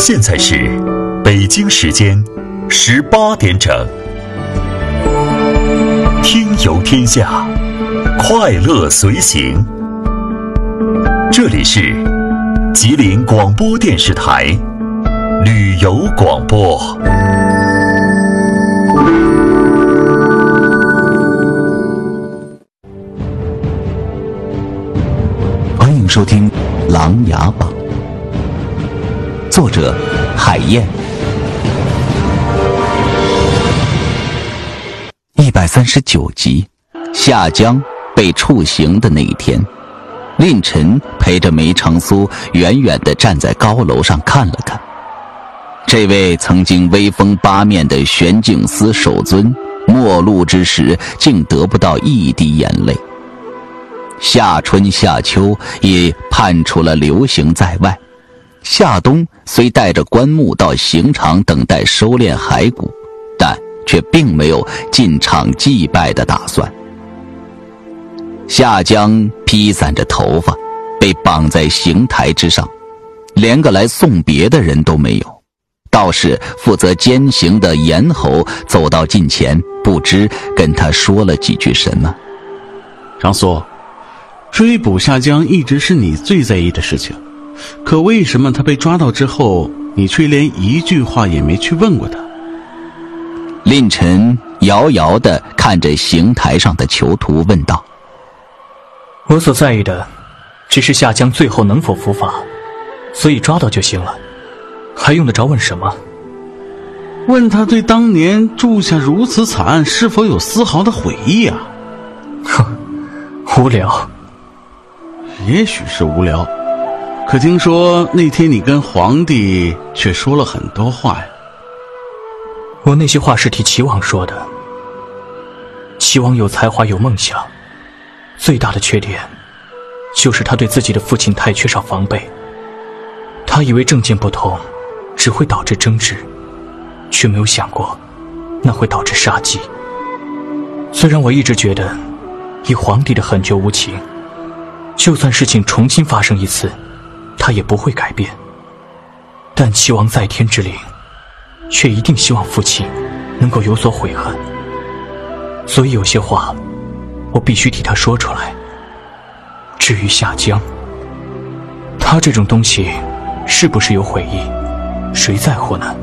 现在是北京时间18点整。听游天下，快乐随行。这里是吉林广播电视台旅游广播。 欢迎收听《琅琊榜》，作者海燕。139集，夏江被处刑的那一天，令臣陪着梅长苏远远地站在高楼上看了看。这位曾经威风八面的玄镜司守尊，末路之时竟得不到一滴眼泪。夏春夏秋也判处了流刑在外，夏冬虽带着棺木到刑场等待收敛骸骨，但却并没有进场祭拜的打算。夏江披散着头发，被绑在刑台之上，连个来送别的人都没有。倒是负责监刑的严侯走到近前，不知跟他说了几句什么。 长苏，追捕夏江一直是你最在意的事情，可为什么他被抓到之后，你却连一句话也没去问过他？ 令臣遥遥地看着刑台上的囚徒问道： 我所在意的只是夏江最后能否伏法，所以抓到就行了，还用得着问什么？ 问他对当年铸下如此惨案是否有丝毫的悔意啊？ 哼，无聊。 也许是无聊，可听说那天你跟皇帝却说了很多话呀。 我那些话是替齐王说的。齐王有才华有梦想，最大的缺点就是他对自己的父亲太缺少防备。他以为政见不同只会导致争执，却没有想过那会导致杀机。虽然我一直觉得以皇帝的狠绝无情，就算事情重新发生一次他也不会改变，但齐王在天之灵却一定希望父亲能够有所悔恨，所以有些话我必须替他说出来。至于夏江，他这种东西是不是有悔意，谁在乎呢？